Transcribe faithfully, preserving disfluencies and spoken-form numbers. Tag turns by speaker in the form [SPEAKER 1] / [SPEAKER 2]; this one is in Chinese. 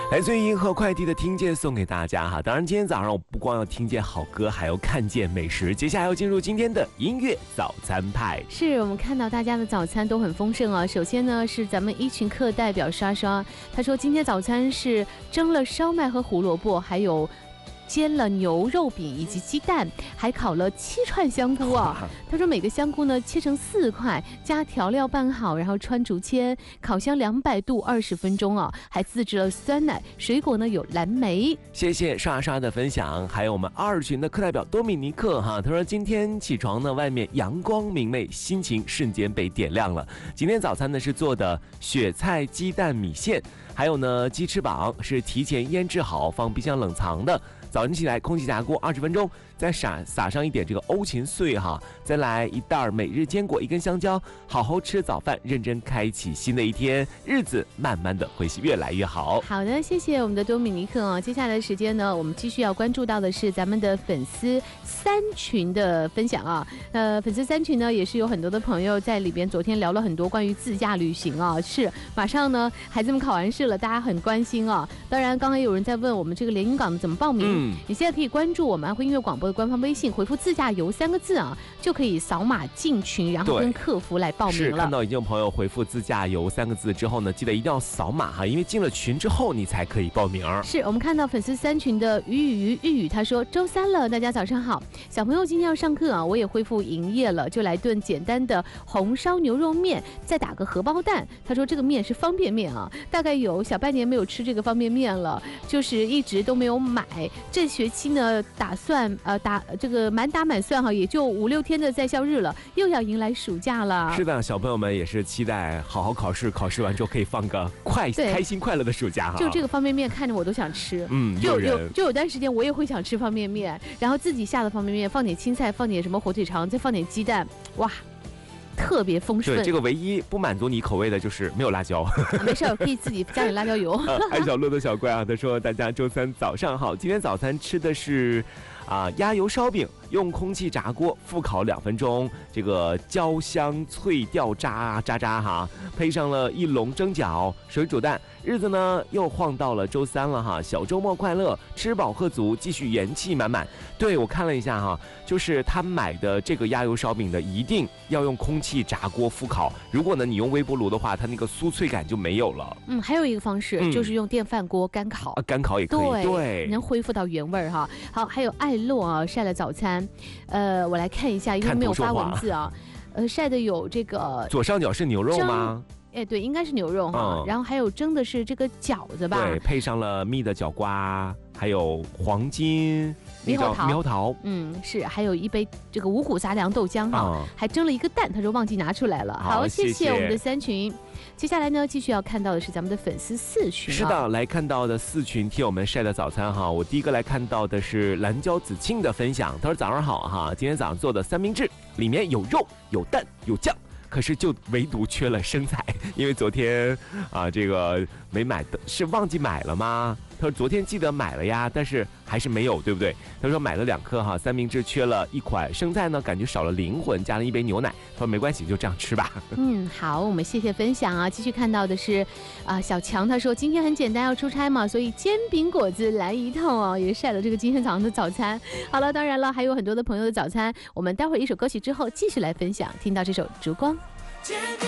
[SPEAKER 1] 来自于银河快递的听见送给大家哈。当然今天早上我不光要听见好歌，还要看见美食。接下来要进入今天的音乐早餐派。
[SPEAKER 2] 是我们看到大家的早餐都很丰盛啊。首先呢是咱们一群课代表刷刷，他说今天早餐是蒸了烧麦和胡萝卜，还有煎了牛肉饼以及鸡蛋，还烤了七串香菇啊。他说每个香菇呢切成四块，加调料拌好，然后穿竹签，烤箱两百度二十分钟啊，还自制了酸奶，水果呢有蓝莓。
[SPEAKER 1] 谢谢刷刷的分享，还有我们二群的课代表多米尼克哈，他说今天起床呢，外面阳光明媚，心情瞬间被点亮了。今天早餐呢是做的雪菜鸡蛋米线，还有呢鸡翅膀是提前腌制好放冰箱冷藏的。早晨起来空气炸锅二十分钟，再撒撒上一点这个欧芹碎哈，再来一袋每日坚果，一根香蕉，好好吃早饭，认真开启新的一天，日子慢慢的会越来越好。
[SPEAKER 2] 好的，谢谢我们的多米尼克啊。接下来的时间呢，我们继续要关注到的是咱们的粉丝三群的分享啊。呃，粉丝三群呢也是有很多的朋友在里边，昨天聊了很多关于自驾旅行啊。是，马上呢孩子们考完试了，大家很关心啊。当然，刚刚有人在问我们这个连云港怎么报名。嗯，你现在可以关注我们安徽音乐广播的官方微信，回复自驾游三个字啊，就可以扫码进群，然后跟客服来报名了。
[SPEAKER 1] 是，看到已经有朋友回复自驾游三个字之后呢，记得一定要扫码哈，因为进了群之后你才可以报名。
[SPEAKER 2] 是我们看到粉丝三群的鱼鱼玉宇，他说周三了，大家早上好，小朋友今天要上课啊，我也恢复营业了，就来顿简单的红烧牛肉面，再打个荷包蛋。他说这个面是方便面啊，大概有小半年没有吃这个方便面了，就是一直都没有买。这学期呢，打算呃打这个满打满算哈，也就五六天的在校日了，又要迎来暑假了。
[SPEAKER 1] 是的，小朋友们也是期待好好考试，考试完之后可以放个快开心快乐的暑假哈。
[SPEAKER 2] 就这个方便面看着我都想吃，
[SPEAKER 1] 嗯，
[SPEAKER 2] 就有就有段时间我也会想吃方便面，然后自己下的方便面，放点青菜，放点什么火腿肠，再放点鸡蛋，哇！特别丰盛。
[SPEAKER 1] 对，这个唯一不满足你口味的就是没有辣椒。
[SPEAKER 2] 啊、没事，可以自己加点辣椒油。
[SPEAKER 1] 爱小鹿的小乖啊，他说大家周三早上好，今天早餐吃的是啊鸭油烧饼，用空气炸锅复烤两分钟，这个焦香脆掉渣渣渣哈，配上了一笼蒸饺、水煮蛋，日子呢又晃到了周三了哈，小周末快乐，吃饱喝足，继续元气满满。对，我看了一下哈，就是他买的这个鸭油烧饼的一定要用空气炸锅复烤，如果呢你用微波炉的话，它那个酥脆感就没有了。
[SPEAKER 2] 嗯，还有一个方式、嗯、就是用电饭锅干烤
[SPEAKER 1] 啊，干烤也可以， 对, 对，
[SPEAKER 2] 能恢复到原味哈。好，还有爱洛啊晒了早餐，呃，我来看一下，因为没有发文字啊，呃，晒的有这个
[SPEAKER 1] 左上角是牛肉吗？
[SPEAKER 2] 哎，对，应该是牛肉哈、嗯，然后还有蒸的是这个饺子吧？
[SPEAKER 1] 对，配上了蜜的角瓜，还有黄金
[SPEAKER 2] 猕猴桃，
[SPEAKER 1] 猕猴桃，
[SPEAKER 2] 嗯，是，还有一杯这个五谷杂粮豆浆哈、嗯，还蒸了一个蛋，他说忘记拿出来了。好，
[SPEAKER 1] 好
[SPEAKER 2] 谢
[SPEAKER 1] 谢
[SPEAKER 2] 我们的三群。接下来呢，继续要看到的是咱们的粉丝四群、啊。
[SPEAKER 1] 是的，来看到的四群替我们晒的早餐哈。我第一个来看到的是蓝椒子庆的分享，他说早上好哈，今天早上做的三明治，里面有肉、有蛋、有酱。可是就唯独缺了生菜，因为昨天啊这个没买的，是忘记买了吗？他说昨天记得买了呀，但是还是没有，对不对？他说买了两颗哈，三明治缺了一款，生菜呢感觉少了灵魂，加了一杯牛奶。他说没关系，就这样吃吧。
[SPEAKER 2] 嗯，好，我们谢谢分享啊。继续看到的是啊、呃、小强，他说今天很简单，要出差嘛，所以煎饼果子来一套哦，也晒了这个今天早上的早餐。好了，当然了，还有很多的朋友的早餐，我们待会儿一首歌曲之后继续来分享，听到这首《烛光》。